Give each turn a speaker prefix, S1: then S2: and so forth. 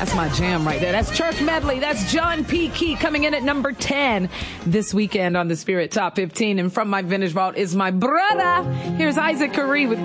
S1: That's my jam right there. That's Church Medley. That's John P. Key coming in at number 10 this weekend on the Spirit Top 15. And from my vintage vault is my brother. Here's Isaac Curry with